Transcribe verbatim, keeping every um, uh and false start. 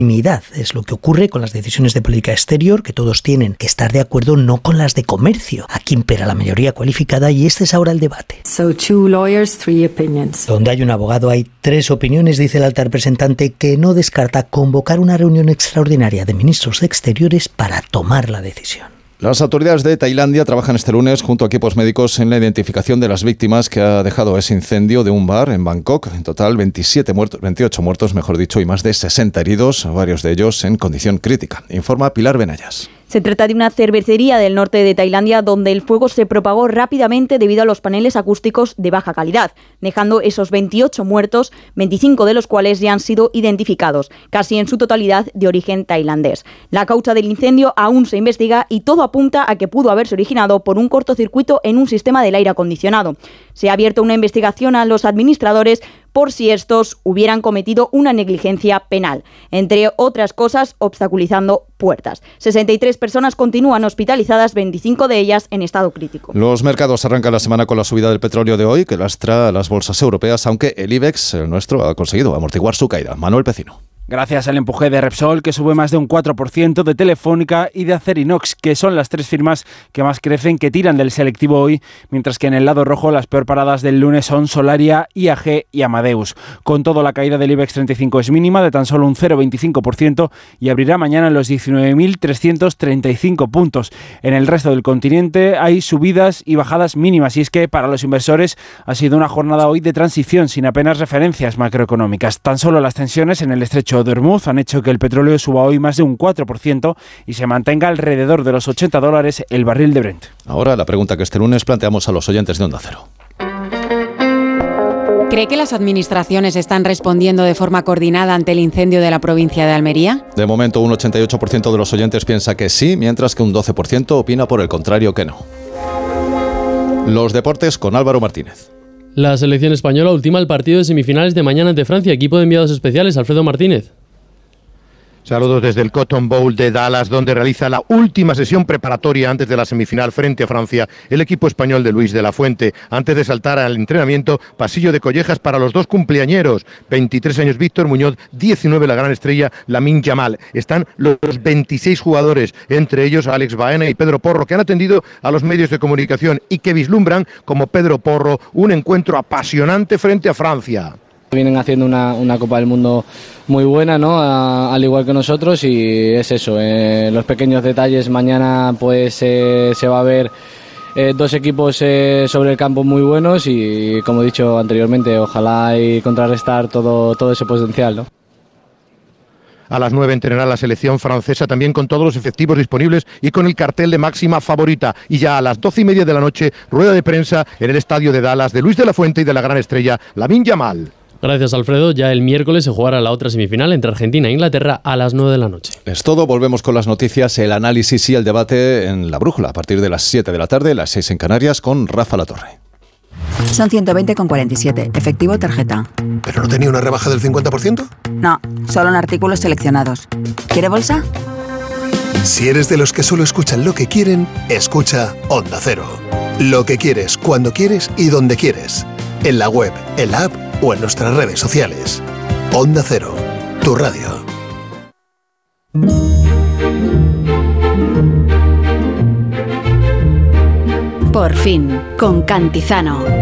Es lo que ocurre con las decisiones de política exterior, que todos tienen que estar de acuerdo, no con las de comercio. Aquí impera la mayoría cualificada y este es ahora el debate. So, two lawyers, three opinions. Donde hay un abogado hay tres opiniones, dice el alta representante, que no descarta convocar una reunión extraordinaria de ministros de Exteriores para tomar la decisión. Las autoridades de Tailandia trabajan este lunes junto a equipos médicos en la identificación de las víctimas que ha dejado ese incendio de un bar en Bangkok. En total, veintisiete muertos, veintiocho muertos, mejor dicho, y más de sesenta heridos, varios de ellos en condición crítica. Informa Pilar Benayas. Se trata de una cervecería del norte de Tailandia donde el fuego se propagó rápidamente debido a los paneles acústicos de baja calidad, dejando esos veintiocho muertos, veinticinco de los cuales ya han sido identificados, casi en su totalidad de origen tailandés. La causa del incendio aún se investiga y todo apunta a que pudo haberse originado por un cortocircuito en un sistema del aire acondicionado. Se ha abierto una investigación a los administradores por si estos hubieran cometido una negligencia penal, entre otras cosas obstaculizando puertas. sesenta y tres personas continúan hospitalizadas, veinticinco de ellas en estado crítico. Los mercados arrancan la semana con la subida del petróleo de hoy, que lastra a las bolsas europeas, aunque el IBEX, el nuestro, ha conseguido amortiguar su caída. Manuel Pecino. Gracias al empuje de Repsol, que sube más de un cuatro por ciento, de Telefónica y de Acerinox, que son las tres firmas que más crecen, que tiran del selectivo hoy, mientras que en el lado rojo las peor paradas del lunes son Solaria, I A G y Amadeus. Con todo, la caída del IBEX treinta y cinco es mínima, de tan solo un cero coma veinticinco por ciento, y abrirá mañana en los diecinueve mil trescientos treinta y cinco puntos. En el resto del continente hay subidas y bajadas mínimas, y es que para los inversores ha sido una jornada hoy de transición, sin apenas referencias macroeconómicas. Tan solo las tensiones en el estrecho de Hormuz han hecho que el petróleo suba hoy más de un cuatro por ciento y se mantenga alrededor de los ochenta dólares el barril de Brent. Ahora la pregunta que este lunes planteamos a los oyentes de Onda Cero. ¿Cree que las administraciones están respondiendo de forma coordinada ante el incendio de la provincia de Almería? De momento, un ochenta y ocho por ciento de los oyentes piensa que sí, mientras que un doce por ciento opina por el contrario que no. Los deportes con Álvaro Martínez. La selección española ultima el partido de semifinales de mañana ante Francia. Equipo de enviados especiales, Alfredo Martínez. Saludos desde el Cotton Bowl de Dallas, donde realiza la última sesión preparatoria antes de la semifinal frente a Francia el equipo español de Luis de la Fuente, antes de saltar al entrenamiento, pasillo de collejas para los dos cumpleañeros, veintitrés años Víctor Muñoz, diecinueve la gran estrella Lamine Yamal. Están los veintiséis jugadores, entre ellos Alex Baena y Pedro Porro, que han atendido a los medios de comunicación y que vislumbran, como Pedro Porro, un encuentro apasionante frente a Francia. Vienen haciendo una, una Copa del Mundo muy buena, ¿no? A, al igual que nosotros, y es eso, eh, los pequeños detalles. Mañana pues eh, se va a ver eh, dos equipos eh, sobre el campo muy buenos y, como he dicho anteriormente, ojalá y contrarrestar todo, todo ese potencial, ¿no? A las nueve entrenará la selección francesa, también con todos los efectivos disponibles y con el cartel de máxima favorita. Y ya a las doce y media de la noche, rueda de prensa en el estadio de Dallas de Luis de la Fuente y de la gran estrella Lamine Yamal. Gracias, Alfredo. Ya el miércoles se jugará la otra semifinal entre Argentina e Inglaterra a las nueve de la noche. Es todo. Volvemos con las noticias, el análisis y el debate en La Brújula a partir de las siete de la tarde, las seis en Canarias, con Rafa Latorre. Son ciento veinte con cuarenta y siete. Efectivo tarjeta. ¿Pero no tenía una rebaja del cincuenta por ciento? No, solo en artículos seleccionados. ¿Quiere bolsa? Si eres de los que solo escuchan lo que quieren, escucha Onda Cero. Lo que quieres, cuando quieres y donde quieres. En la web, en la app o en nuestras redes sociales. Onda Cero, tu radio. Por fin, con Cantizano.